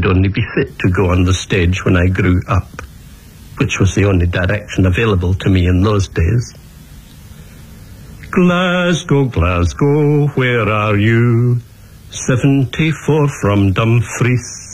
would only be fit to go on the stage when I grew up, which was the only direction available to me in those days. Glasgow, Glasgow, where are you? 74 from Dumfries.